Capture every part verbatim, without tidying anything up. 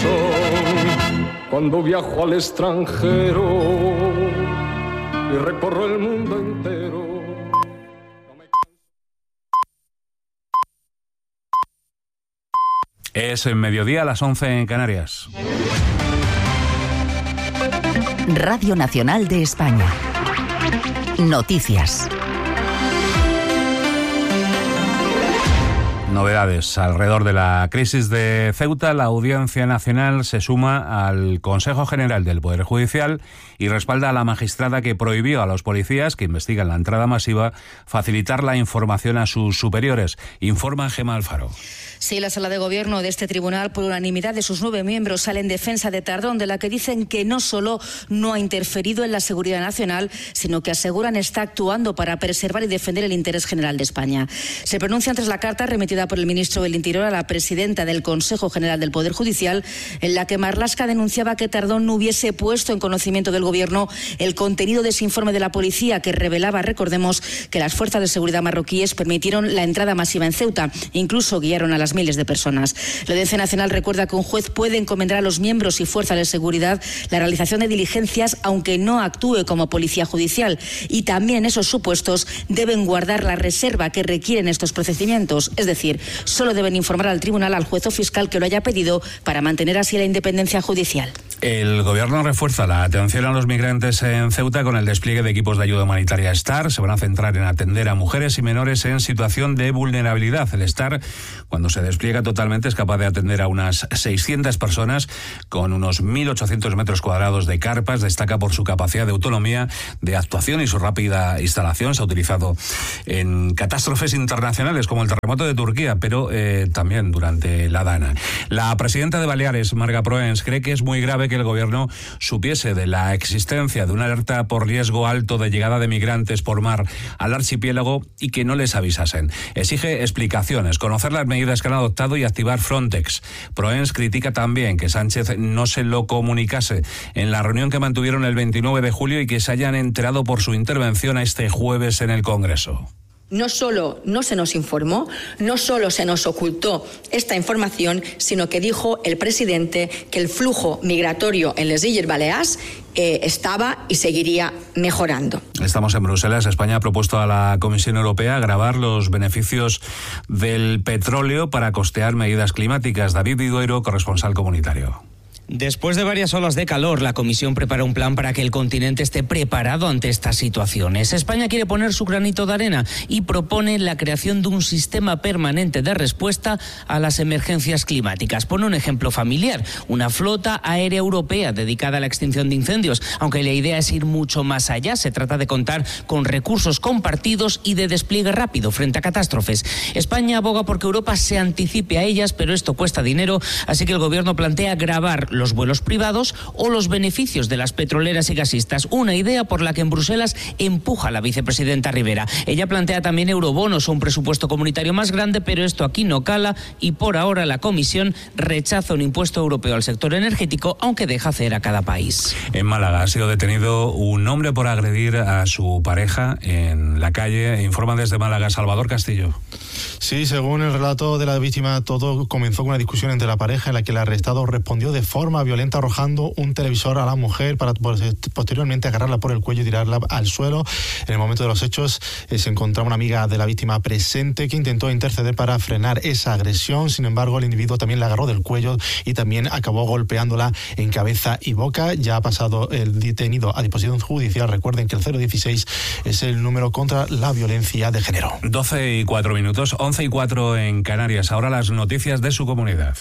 cuando viajo al extranjero y recorro el mundo entero. Es en mediodía a las once en Canarias. Radio Nacional de España. Noticias. Novedades alrededor de la crisis de Ceuta. La Audiencia Nacional se suma al Consejo General del Poder Judicial y respalda a la magistrada que prohibió a los policías que investigan la entrada masiva facilitar la información a sus superiores. Informa Gemma Alfaro. Sí, la sala de gobierno de este tribunal, por unanimidad de sus nueve miembros, sale en defensa de Tardón, de la que dicen que no solo no ha interferido en la seguridad nacional, sino que aseguran está actuando para preservar y defender el interés general de España. Se pronuncian tras la carta remitida por el ministro del Interior a la presidenta del Consejo General del Poder Judicial, en la que Marlaska denunciaba que Tardón no hubiese puesto en conocimiento del gobierno el contenido de ese informe de la policía que revelaba, recordemos, que las fuerzas de seguridad marroquíes permitieron la entrada masiva en Ceuta, incluso guiaron a las miles de personas. La Audiencia Nacional recuerda que un juez puede encomendar a los miembros y fuerzas de seguridad la realización de diligencias aunque no actúe como policía judicial, y también esos supuestos deben guardar la reserva que requieren estos procedimientos, es decir, solo deben informar al tribunal, al juez o fiscal que lo haya pedido, para mantener así la independencia judicial. El gobierno refuerza la atención a los migrantes en Ceuta con el despliegue de equipos de ayuda humanitaria STAR. Se van a centrar en atender a mujeres y menores en situación de vulnerabilidad. El STAR, cuando se despliega totalmente, es capaz de atender a unas seiscientas personas con unos mil ochocientos metros cuadrados de carpas. Destaca por su capacidad de autonomía, de actuación y su rápida instalación. Se ha utilizado en catástrofes internacionales como el terremoto de Turquía, pero eh, también durante la Dana. La presidenta de Baleares, Marga Proens, cree que es muy grave que el gobierno supiese de la existencia de una alerta por riesgo alto de llegada de migrantes por mar al archipiélago y que no les avisasen. Exige explicaciones, conocer las medidas que han adoptado y activar Frontex. Proens critica también que Sánchez no se lo comunicase en la reunión que mantuvieron el veintinueve de julio y que se hayan enterado por su intervención este jueves en el Congreso. No solo no se nos informó, no solo se nos ocultó esta información, sino que dijo el presidente que el flujo migratorio en les Illes Balears eh, estaba y seguiría mejorando. Estamos en Bruselas. España ha propuesto a la Comisión Europea gravar los beneficios del petróleo para costear medidas climáticas. David Vidueiro, corresponsal comunitario. Después de varias olas de calor, la Comisión prepara un plan para que el continente esté preparado ante estas situaciones. España quiere poner su granito de arena y propone la creación de un sistema permanente de respuesta a las emergencias climáticas. Pone un ejemplo familiar, una flota aérea europea dedicada a la extinción de incendios, aunque la idea es ir mucho más allá. Se trata de contar con recursos compartidos y de despliegue rápido frente a catástrofes. España aboga porque Europa se anticipe a ellas, pero esto cuesta dinero, así que el Gobierno plantea gravar los vuelos privados o los beneficios de las petroleras y gasistas, una idea por la que en Bruselas empuja la vicepresidenta Rivera. Ella plantea también eurobonos o un presupuesto comunitario más grande, pero esto aquí no cala y por ahora la Comisión rechaza un impuesto europeo al sector energético, aunque deja hacer a cada país. En Málaga ha sido detenido un hombre por agredir a su pareja en la calle. Informa desde Málaga Salvador Castillo. Sí, según el relato de la víctima, todo comenzó con una discusión entre la pareja en la que el arrestado respondió de forma violenta arrojando un televisor a la mujer para posteriormente agarrarla por el cuello y tirarla al suelo. En el momento de los hechos eh, se encontraba una amiga de la víctima presente que intentó interceder para frenar esa agresión. Sin embargo, el individuo también la agarró del cuello y también acabó golpeándola en cabeza y boca. Ya ha pasado el detenido a disposición judicial. Recuerden que el cero dieciséis es el número contra la violencia de género. doce y cuatro minutos, once y cuatro en Canarias. Ahora las noticias de su comunidad.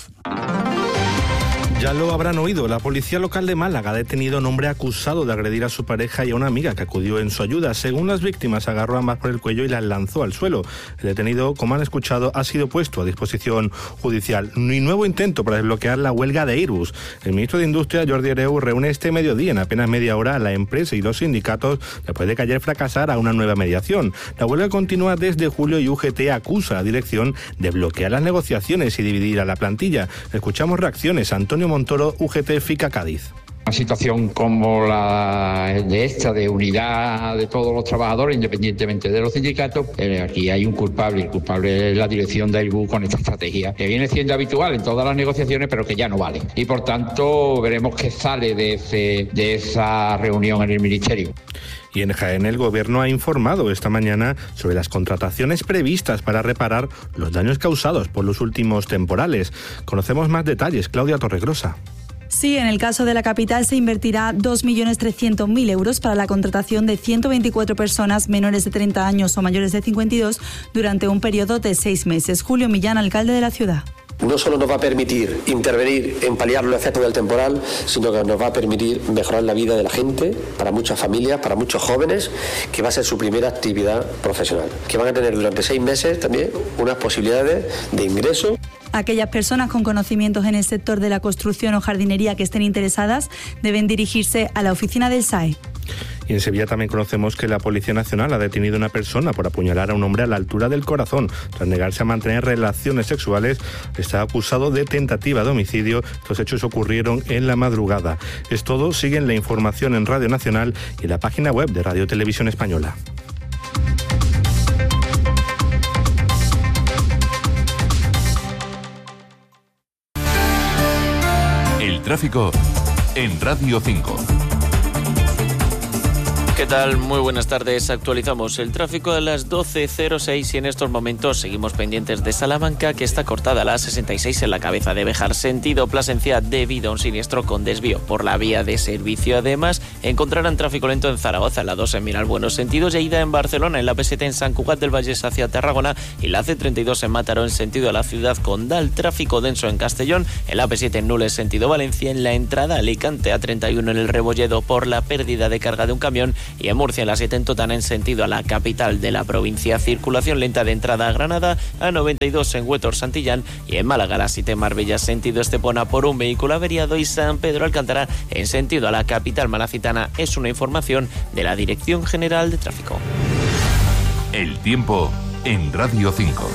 Ya lo habrán oído, la policía local de Málaga ha detenido a un hombre acusado de agredir a su pareja y a una amiga que acudió en su ayuda. Según las víctimas, agarró a ambas por el cuello y las lanzó al suelo. El detenido, como han escuchado, ha sido puesto a disposición judicial. Ni nuevo intento para desbloquear la huelga de Airbus. El ministro de Industria, Jordi Hereu, reúne este mediodía en apenas media hora a la empresa y los sindicatos después de que ayer fracasara una nueva mediación. La huelga continúa desde julio y U G T acusa a la dirección de bloquear las negociaciones y dividir a la plantilla. Escuchamos reacciones. Antonio Montoro, U G T Fica Cádiz. Una situación como la de esta, de unidad de todos los trabajadores, independientemente de los sindicatos, eh, aquí hay un culpable. El culpable es la dirección de Airbus con esta estrategia, que viene siendo habitual en todas las negociaciones, pero que ya no vale. Y por tanto, veremos qué sale de, ese, de esa reunión en el Ministerio. Y en Jaén el Gobierno ha informado esta mañana sobre las contrataciones previstas para reparar los daños causados por los últimos temporales. Conocemos más detalles. Claudia Torregrosa. Sí, en el caso de la capital se invertirá dos millones trescientos mil euros para la contratación de ciento veinticuatro personas menores de treinta años o mayores de cincuenta y dos durante un periodo de seis meses. Julio Millán, alcalde de la ciudad. No solo nos va a permitir intervenir en paliar los efectos del temporal, sino que nos va a permitir mejorar la vida de la gente, para muchas familias, para muchos jóvenes, que va a ser su primera actividad profesional, que van a tener durante seis meses también unas posibilidades de ingreso. Aquellas personas con conocimientos en el sector de la construcción o jardinería que estén interesadas deben dirigirse a la oficina del S A E. Y en Sevilla también conocemos que la Policía Nacional ha detenido a una persona por apuñalar a un hombre a la altura del corazón. Tras negarse a mantener relaciones sexuales, está acusado de tentativa de homicidio. Estos hechos ocurrieron en la madrugada. Es todo. Siguen la información en Radio Nacional y en la página web de Radio Televisión Española. El tráfico en Radio cinco. ¿Qué tal? Muy buenas tardes. Actualizamos el tráfico a las doce cero seis y en estos momentos seguimos pendientes de Salamanca, que está cortada a la sesenta y seis en la cabeza de Béjar, sentido Plasencia, debido a un siniestro con desvío por la vía de servicio. Además, encontrarán tráfico lento en Zaragoza, en la dos en Miralbuenos sentidos, y ida en Barcelona, en la P siete en Sant Cugat del Vallès hacia Tarragona y la C treinta y dos en Mataró en sentido a la ciudad condal. Tráfico denso en Castellón, en la P siete en Nules sentido Valencia, en la entrada a Alicante A treinta y uno en el Rebolledo por la pérdida de carga de un camión, y en Murcia en la siete en Totana en sentido a la capital de la provincia. Circulación lenta de entrada a Granada, A noventa y dos en Huétor Santillán, y en Málaga la siete en Marbella sentido Estepona por un vehículo averiado, y San Pedro Alcántara en sentido a la capital malacitana. Es una información de la Dirección General de Tráfico. El tiempo en Radio cinco.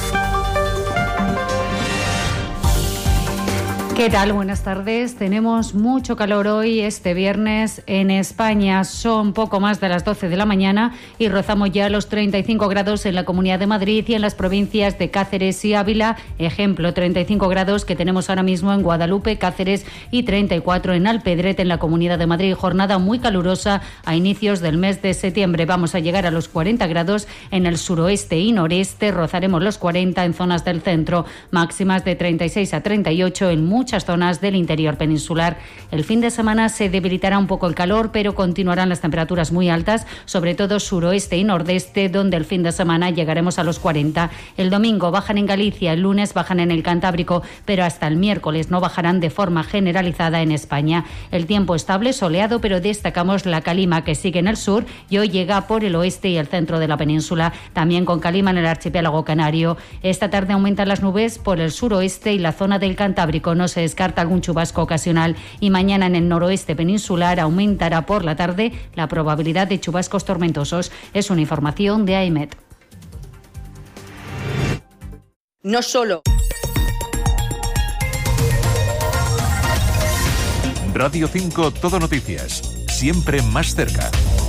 ¿Qué tal? Buenas tardes. Tenemos mucho calor hoy, este viernes, en España. Son poco más de las doce de la mañana y rozamos ya los treinta y cinco grados en la Comunidad de Madrid y en las provincias de Cáceres y Ávila. Ejemplo, treinta y cinco grados que tenemos ahora mismo en Guadalupe, Cáceres, y treinta y cuatro en Alpedrete, en la Comunidad de Madrid. Jornada muy calurosa a inicios del mes de septiembre. Vamos a llegar a los cuarenta grados en el suroeste y noreste. Rozaremos los cuarenta en zonas del centro. Máximas de treinta y seis a treinta y ocho en muchas muchas zonas del interior peninsular. El fin de semana se debilitará un poco el calor, pero continuarán las temperaturas muy altas, sobre todo suroeste y nordeste, donde el fin de semana llegaremos a los cuarenta. El domingo bajan en Galicia, el lunes bajan en el Cantábrico, pero hasta el miércoles no bajarán de forma generalizada en España. El tiempo estable, soleado, pero destacamos la calima que sigue en el sur y hoy llega por el oeste y el centro de la península, también con calima en el archipiélago canario. Esta tarde aumentan las nubes por el suroeste y la zona del Cantábrico. No se descarta algún chubasco ocasional, y mañana en el noroeste peninsular aumentará por la tarde la probabilidad de chubascos tormentosos. Es una información de AEMET. No solo. Radio cinco, Todo Noticias, siempre más cerca.